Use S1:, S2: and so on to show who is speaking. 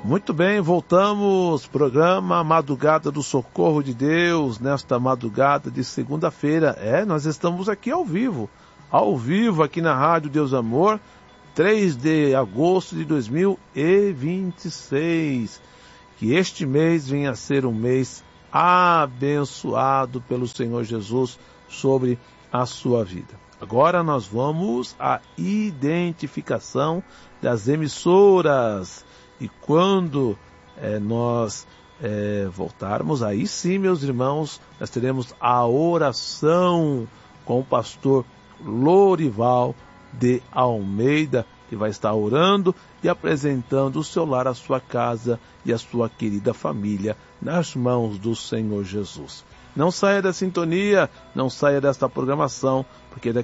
S1: Muito bem, voltamos, programa Madrugada do Socorro de Deus, nesta madrugada de segunda-feira. Nós estamos aqui ao vivo aqui na Rádio Deus Amor, 3 de agosto de 2026. Que este mês venha a ser um mês abençoado pelo Senhor Jesus sobre a sua vida. Agora nós vamos à identificação das emissoras. E quando nós voltarmos, aí sim, meus irmãos, nós teremos a oração com o pastor Lorival de Almeida, que vai estar orando e apresentando o seu lar, a sua casa e a sua querida família nas mãos do Senhor Jesus. Não saia da sintonia, não saia desta programação, porque daqui